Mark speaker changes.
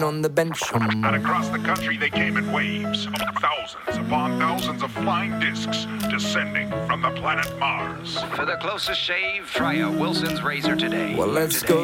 Speaker 1: on the bench.
Speaker 2: And across the country they came in waves, thousands upon thousands of flying discs descending from the planet Mars.
Speaker 3: For the closest shave, try a Wilson's razor today.
Speaker 1: Well, let's go